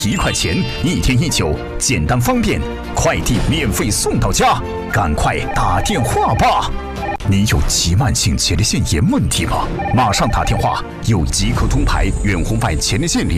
1块钱1天1酒，简单方便，快递免费送到家，赶快打电话吧！你有急慢性前列腺炎问题吗？马上打电话，有即刻通牌远红外前列腺